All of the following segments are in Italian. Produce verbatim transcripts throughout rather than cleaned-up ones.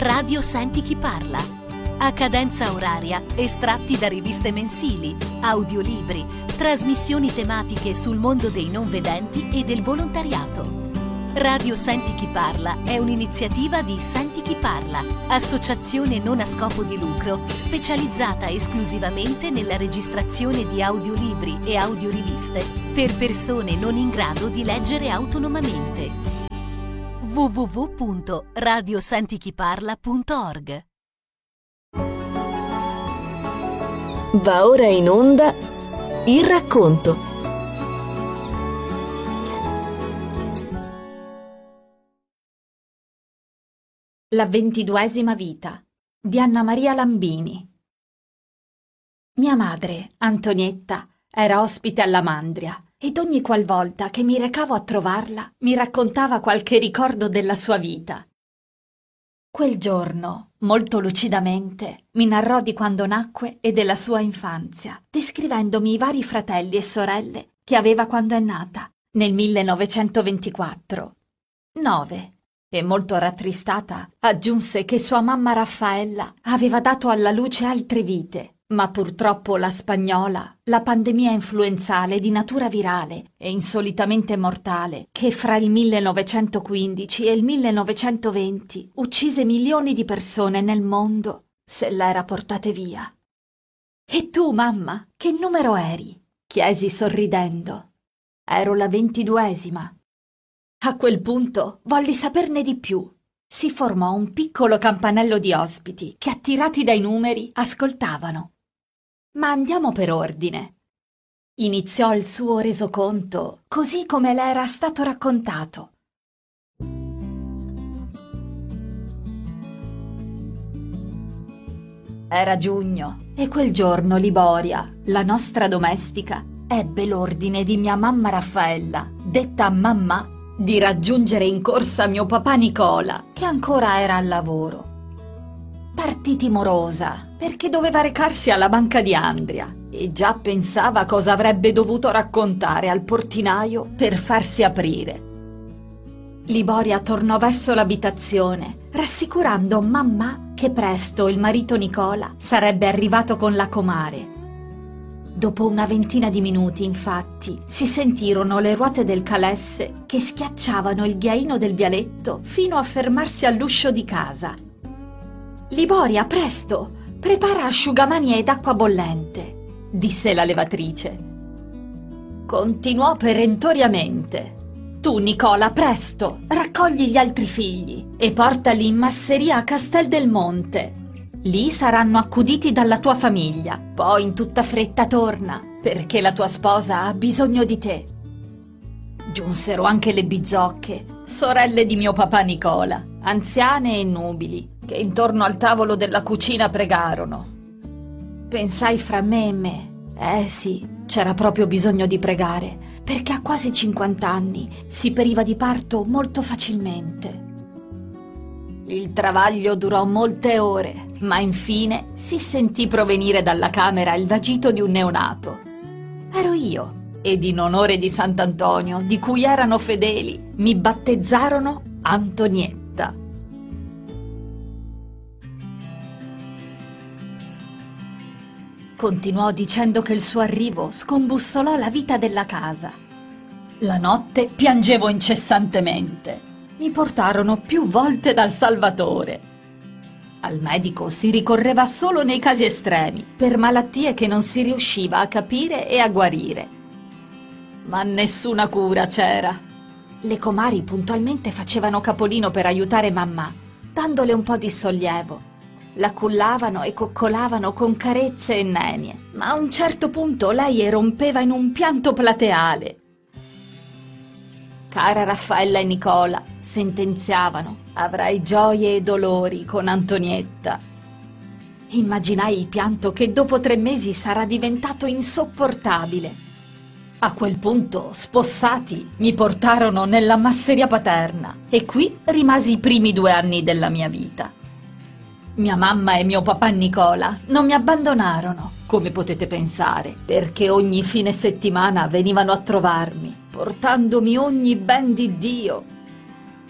Radio Senti chi parla. A cadenza oraria, estratti da riviste mensili, audiolibri, trasmissioni tematiche sul mondo dei non vedenti e del volontariato. Radio Senti chi parla è un'iniziativa di Senti chi parla, associazione non a scopo di lucro specializzata esclusivamente nella registrazione di audiolibri e audioriviste per persone non in grado di leggere autonomamente. w w w punto radio senti chi parla punto org. Va ora in onda il racconto. La ventiduesima vita di Anna Maria Lambini. Mia madre, Antonietta, era ospite alla Mandria ed ogni qualvolta che mi recavo a trovarla mi raccontava qualche ricordo della sua vita. Quel giorno, molto lucidamente, mi narrò di quando nacque e della sua infanzia, descrivendomi i vari fratelli e sorelle che aveva quando è nata, nel millenovecentoventiquattro. Nove. E molto rattristata aggiunse che sua mamma Raffaella aveva dato alla luce altre vite, ma purtroppo la spagnola, la pandemia influenzale di natura virale e insolitamente mortale che fra il millenovecentoquindici e il millenovecentoventi uccise milioni di persone nel mondo, se l'era portate via. «E tu, mamma, che numero eri?» chiesi sorridendo. «Ero la ventiduesima». A quel punto volli saperne di più. Si formò un piccolo campanello di ospiti che, attirati dai numeri, ascoltavano. Ma andiamo per ordine. Iniziò il suo resoconto così come le era stato raccontato. Era giugno e quel giorno Liboria, la nostra domestica, ebbe l'ordine di mia mamma Raffaella, detta Mamma, di raggiungere in corsa mio papà Nicola, che ancora era al lavoro. Partì timorosa, perché doveva recarsi alla banca di Andria, e già pensava cosa avrebbe dovuto raccontare al portinaio per farsi aprire. Liboria tornò verso l'abitazione, rassicurando mamma che presto il marito Nicola sarebbe arrivato con la comare. Dopo una ventina di minuti, infatti, si sentirono le ruote del calesse che schiacciavano il ghiaino del vialetto fino a fermarsi all'uscio di casa. «Liboria, presto! Prepara asciugamani ed acqua bollente», disse la levatrice. Continuò perentoriamente. «Tu, Nicola, presto! Raccogli gli altri figli e portali in masseria a Castel del Monte. Lì saranno accuditi dalla tua famiglia. Poi in tutta fretta torna, perché la tua sposa ha bisogno di te». Giunsero anche le bizzocche, sorelle di mio papà Nicola, anziane e nubili, che intorno al tavolo della cucina pregarono. Pensai fra me e me, eh sì, c'era proprio bisogno di pregare, perché a quasi cinquant'anni si periva di parto molto facilmente. Il travaglio durò molte ore, ma infine si sentì provenire dalla camera il vagito di un neonato. Ero io, ed in onore di Sant'Antonio, di cui erano fedeli, mi battezzarono Antonietta. Continuò dicendo che il suo arrivo scombussolò la vita della casa. La notte piangevo incessantemente. Mi portarono più volte dal Salvatore. Al medico si ricorreva solo nei casi estremi, per malattie che non si riusciva a capire e a guarire. Ma nessuna cura c'era. Le comari puntualmente facevano capolino per aiutare mamma, dandole un po' di sollievo. La cullavano e coccolavano con carezze e nenie, ma a un certo punto lei erompeva in un pianto plateale. Cara Raffaella e Nicola, sentenziavano, avrai gioie e dolori con Antonietta. Immaginai il pianto che dopo tre mesi sarà diventato insopportabile. A quel punto, spossati, mi portarono nella masseria paterna e qui rimasi i primi due anni della mia vita. Mia mamma e mio papà Nicola non mi abbandonarono, come potete pensare, perché ogni fine settimana venivano a trovarmi, portandomi ogni ben di Dio.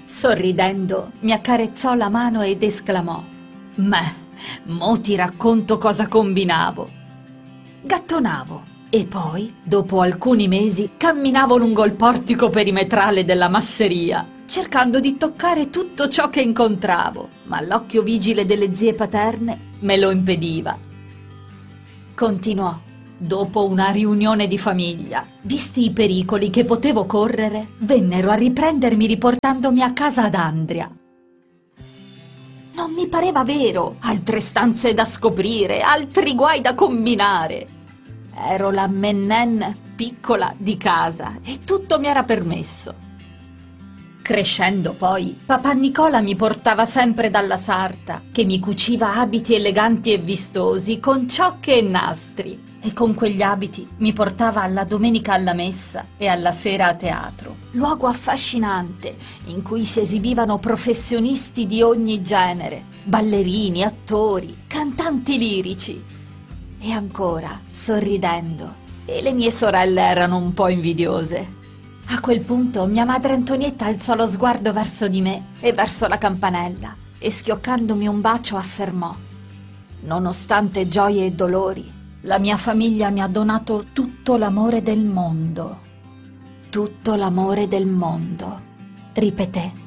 Sorridendo, mi accarezzò la mano ed esclamò: «Meh, mo ti racconto cosa combinavo». Gattonavo e poi, dopo alcuni mesi, camminavo lungo il portico perimetrale della masseria, cercando di toccare tutto ciò che incontravo, ma l'occhio vigile delle zie paterne me lo impediva. Continuò. Dopo una riunione di famiglia, visti i pericoli che potevo correre, vennero a riprendermi riportandomi a casa ad Andria. Non mi pareva vero, altre stanze da scoprire, altri guai da combinare. Ero la Mennen piccola di casa e tutto mi era permesso. Crescendo poi, papà Nicola mi portava sempre dalla sarta, che mi cuciva abiti eleganti e vistosi con ciocche e nastri, e con quegli abiti mi portava alla domenica alla messa e alla sera a teatro, luogo affascinante in cui si esibivano professionisti di ogni genere, ballerini, attori, cantanti lirici. E ancora, sorridendo, e le mie sorelle erano un po' invidiose. A quel punto mia madre Antonietta alzò lo sguardo verso di me e verso la campanella e schioccandomi un bacio affermò: «Nonostante gioie e dolori, la mia famiglia mi ha donato tutto l'amore del mondo». «Tutto l'amore del mondo», ripeté.